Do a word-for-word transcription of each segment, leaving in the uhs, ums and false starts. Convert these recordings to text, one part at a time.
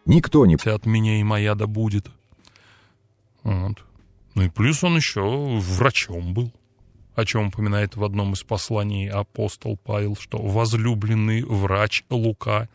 Никто не... От меня и моя да будет. Вот. Ну и плюс он еще врачом был, о чем упоминает в одном из посланий апостол Павел, что возлюбленный врач Лука.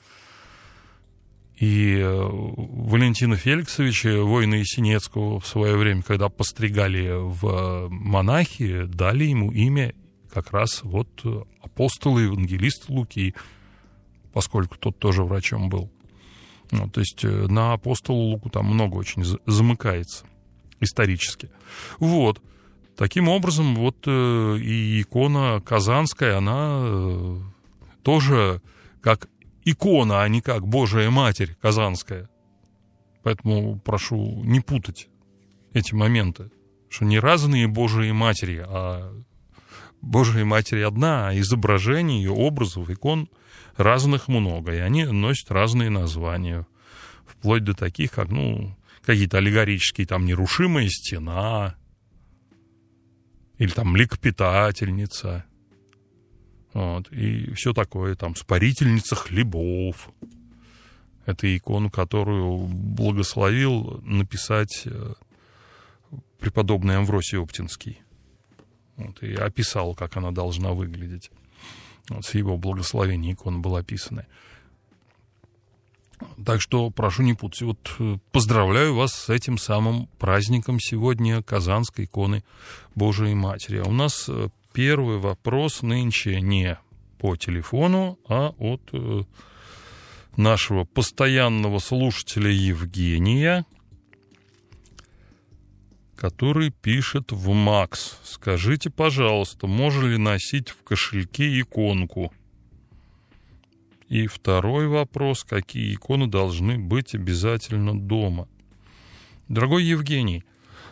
И Валентина Феликсовича, воина Есенинского, в свое время, когда постригали в монахи, дали ему имя как раз вот апостол и евангелист Луки, поскольку тот тоже врачом был. Ну, то есть на апостола Луку там много очень замыкается исторически. Вот. Таким образом, вот э, и икона Казанская, она э, тоже как икона, а не как Божия Матерь Казанская. Поэтому прошу не путать эти моменты, что не разные Божии Матери, а Божия Матерь одна, а изображений, образов, икон разных много, и они носят разные названия, вплоть до таких, как, ну, какие-то аллегорические, там, нерушимая стена, или там млекопитательница, вот, и все такое, там, спарительница хлебов. Это икону, которую благословил написать преподобный Амвросий Оптинский. Вот, и описал, как она должна выглядеть. Вот, с его благословения икона была описана. Так что прошу не путать. Вот поздравляю вас с этим самым праздником сегодня Казанской иконы Божией Матери. А у нас первый вопрос нынче не по телефону, а от нашего постоянного слушателя Евгения, который пишет в МАКС. Скажите, пожалуйста, можно ли носить в кошельке иконку? И второй вопрос, какие иконы должны быть обязательно дома? Дорогой Евгений,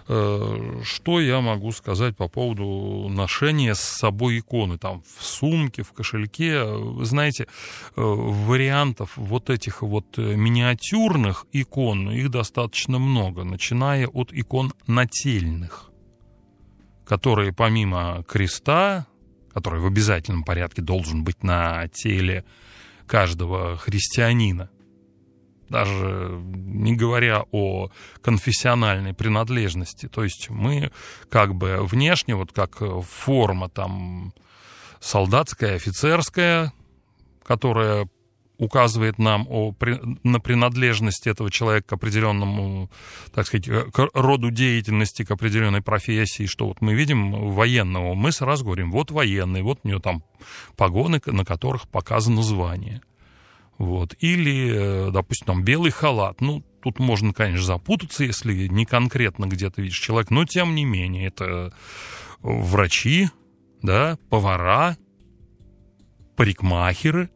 что я могу сказать по поводу ношения с собой иконы? Там в сумке, в кошельке, вы знаете, вариантов вот этих вот миниатюрных икон, их достаточно много, начиная от икон нательных, которые помимо креста, который в обязательном порядке должен быть на теле каждого христианина, даже не говоря о конфессиональной принадлежности. То есть мы как бы внешне, вот как форма там солдатская, офицерская, которая указывает нам о, на принадлежность этого человека к определенному, так сказать, к роду деятельности, к определенной профессии, что вот мы видим военного, мы сразу говорим, вот военный, вот у него там погоны, на которых показано звание. Вот. Или, допустим, там белый халат. Ну, тут можно, конечно, запутаться, если не конкретно где-то видишь человека, но тем не менее, это врачи, да, повара, парикмахеры.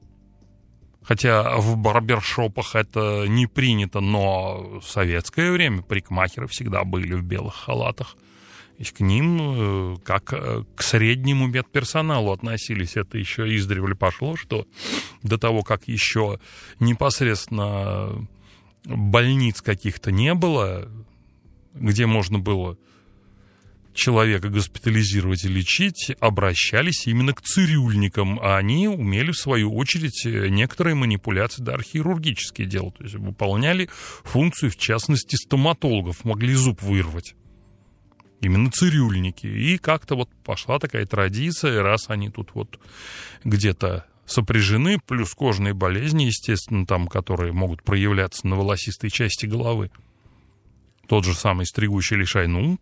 Хотя в барбершопах это не принято, но в советское время парикмахеры всегда были в белых халатах. И к ним, как к среднему медперсоналу относились. Это еще издревле пошло, что до того, как еще непосредственно больниц каких-то не было, где можно было человека госпитализировать и лечить, обращались именно к цирюльникам, а они умели, в свою очередь, некоторые манипуляции, да, хирургические делать, то есть выполняли функцию, в частности, стоматологов, могли зуб вырвать. Именно цирюльники. И как-то вот пошла такая традиция, раз они тут вот где-то сопряжены, плюс кожные болезни, естественно, там, которые могут проявляться на волосистой части головы. Тот же самый стригущий лишай, ну,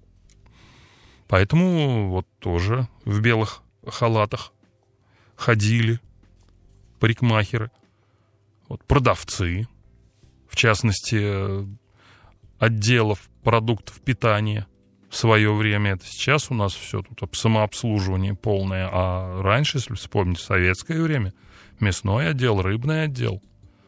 поэтому вот тоже в белых халатах ходили парикмахеры, вот, продавцы, в частности, отделов продуктов питания. В свое время это сейчас у нас все тут самообслуживание полное, а раньше, если вспомнить, в советское время, мясной отдел, рыбный отдел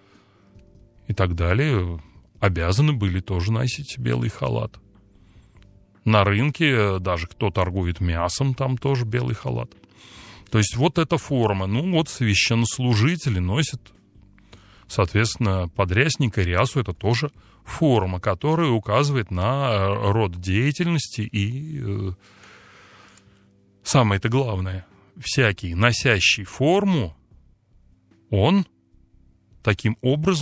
и так далее обязаны были тоже носить белый халат. На рынке даже кто торгует мясом, там тоже белый халат. То есть вот эта форма. Ну вот священнослужители носят, соответственно, подрясник и рясу, это тоже форма, которая указывает на род деятельности и, э, самое-то главное, всякий, носящий форму, он таким образом